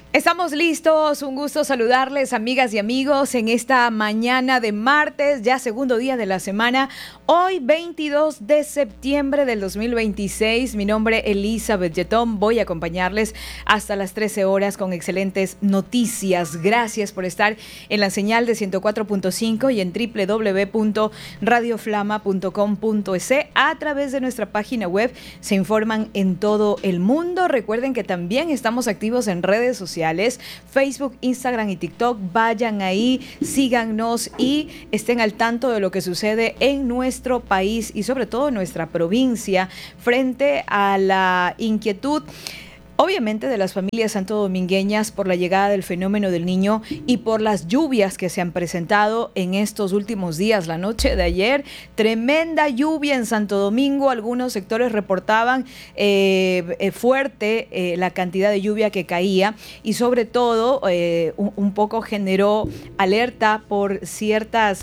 Estamos listos, un gusto saludarles, amigas y amigos, en esta mañana de martes, ya segundo día de la semana, hoy 22 de septiembre del 2026. Mi nombre es Elizabeth Yetón, voy a acompañarles hasta las 13 horas con excelentes noticias. Gracias por estar en la señal de 104.5 y en www.radioflama.com.es. A través de nuestra página web se informan en todo el mundo. Recuerden que también estamos activos en redes sociales, Facebook, Instagram y TikTok. Vayan ahí, síganos y estén al tanto de lo que sucede en nuestro país y sobre todo en nuestra provincia frente a la inquietud, obviamente, de las familias santodomingueñas por la llegada del fenómeno del Niño y por las lluvias que se han presentado en estos últimos días. La noche de ayer, tremenda lluvia en Santo Domingo. Algunos sectores reportaban fuerte la cantidad de lluvia que caía y sobre todo un poco generó alerta por ciertas,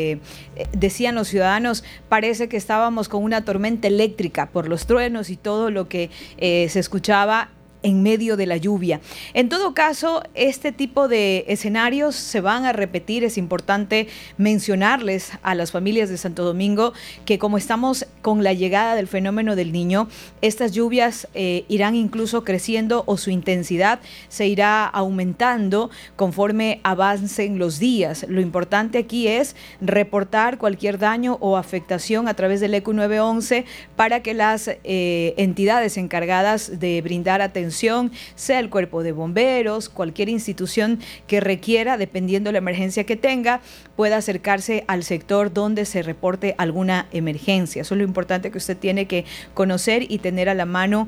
decían los ciudadanos, parece que estábamos con una tormenta eléctrica por los truenos y todo lo que se escuchaba en medio de la lluvia. En todo caso, este tipo de escenarios se van a repetir. Es importante mencionarles a las familias de Santo Domingo que como estamos con la llegada del fenómeno del Niño, estas lluvias irán incluso creciendo o su intensidad se irá aumentando conforme avancen los días. Lo importante aquí es reportar cualquier daño o afectación a través del ECU 911 para que las entidades encargadas de brindar atención, sea el cuerpo de bomberos, cualquier institución que requiera, dependiendo de la emergencia que tenga, pueda acercarse al sector donde se reporte alguna emergencia. Eso es lo importante que usted tiene que conocer y tener a la mano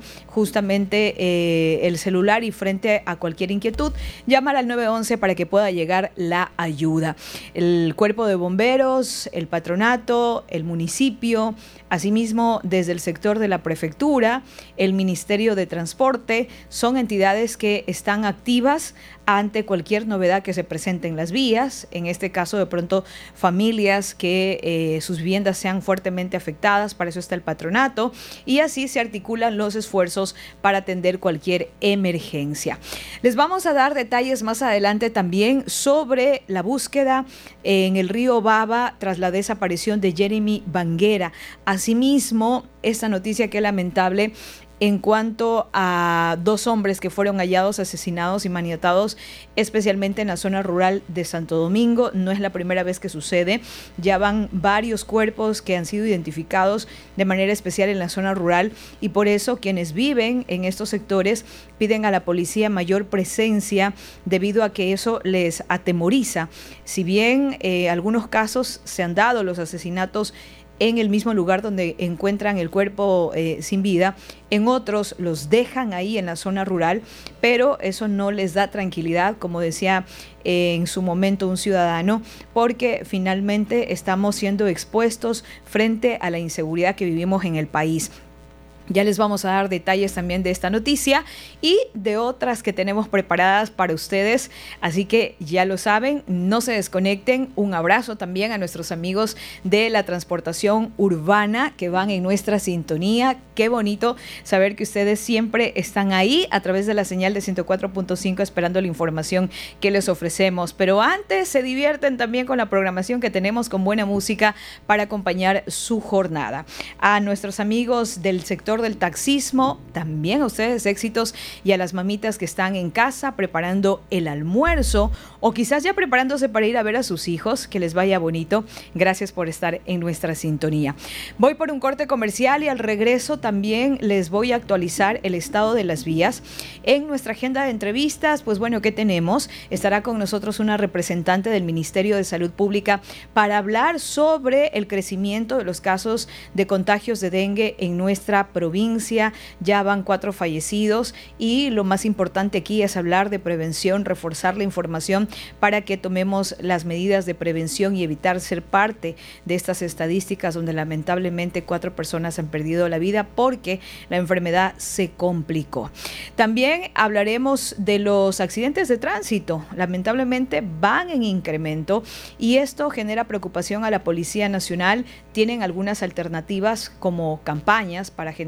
justamente el celular, y frente a cualquier inquietud, llamar al 911 para que pueda llegar la ayuda. El cuerpo de bomberos, el patronato, el municipio, asimismo desde el sector de la prefectura, el Ministerio de Transporte, son entidades que están activas ante cualquier novedad que se presente en las vías. En este caso, de pronto, familias que sus viviendas sean fuertemente afectadas, para eso está el patronato, y así se articulan los esfuerzos para atender cualquier emergencia. Les vamos a dar detalles más adelante también sobre la búsqueda en el río Baba tras la desaparición de Jeremy Banguera. Asimismo, esta noticia que es lamentable en cuanto a dos hombres que fueron hallados asesinados y maniatados, especialmente en la zona rural de Santo Domingo. No es la primera vez que sucede, ya van varios cuerpos que han sido identificados de manera especial en la zona rural, y por eso quienes viven en estos sectores piden a la policía mayor presencia, debido a que eso les atemoriza. Si bien algunos casos se han dado los asesinatos en el mismo lugar donde encuentran el cuerpo sin vida, en otros los dejan ahí en la zona rural, pero eso no les da tranquilidad, como decía en su momento un ciudadano, porque finalmente estamos siendo expuestos frente a la inseguridad que vivimos en el país. Ya les vamos a dar detalles también de esta noticia y de otras que tenemos preparadas para ustedes. Así que ya lo saben, no se desconecten. Un abrazo también a nuestros amigos de la transportación urbana que van en nuestra sintonía. Qué bonito saber que ustedes siempre están ahí a través de la señal de 104.5 esperando la información que les ofrecemos. Pero antes se divierten también con la programación que tenemos, con buena música para acompañar su jornada. A nuestros amigos del sector del taxismo, también a ustedes éxitos, y a las mamitas que están en casa preparando el almuerzo o quizás ya preparándose para ir a ver a sus hijos, que les vaya bonito. Gracias por estar en nuestra sintonía. Voy por un corte comercial y al regreso también les voy a actualizar el estado de las vías. En nuestra agenda de entrevistas, pues bueno, ¿qué tenemos? Estará con nosotros una representante del Ministerio de Salud Pública para hablar sobre el crecimiento de los casos de contagios de dengue en nuestra provincia. Ya van 4 fallecidos y lo más importante aquí es hablar de prevención, reforzar la información para que tomemos las medidas de prevención y evitar ser parte de estas estadísticas donde lamentablemente 4 personas han perdido la vida porque la enfermedad se complicó. También hablaremos de los accidentes de tránsito. Lamentablemente van en incremento y esto genera preocupación a la Policía Nacional. Tienen algunas alternativas como campañas para generar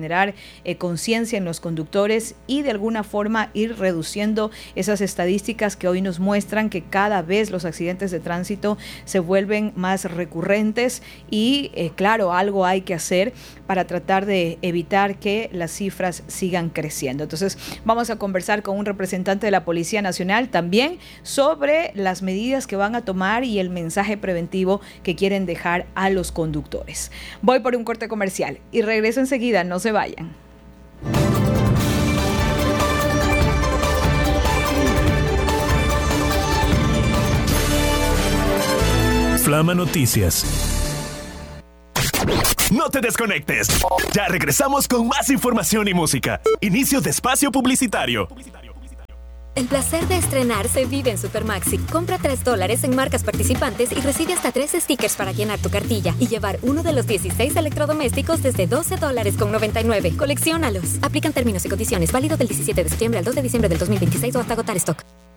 generar conciencia en los conductores y de alguna forma ir reduciendo esas estadísticas que hoy nos muestran que cada vez los accidentes de tránsito se vuelven más recurrentes y claro, algo hay que hacer para tratar de evitar que las cifras sigan creciendo. Entonces vamos a conversar con un representante de la Policía Nacional también sobre las medidas que van a tomar y el mensaje preventivo que quieren dejar a los conductores. Voy por un corte comercial y regreso enseguida, no se vayan. Flama Noticias. No te desconectes. Ya regresamos con más información y música. Inicio de espacio publicitario. El placer de estrenar se vive en Supermaxi. Compra $3 en marcas participantes y recibe hasta 3 stickers para llenar tu cartilla y llevar uno de los 16 electrodomésticos desde $12.99. Colecciónalos. Aplican términos y condiciones. Válido del 17 de septiembre al 2 de diciembre del 2026 o hasta agotar stock.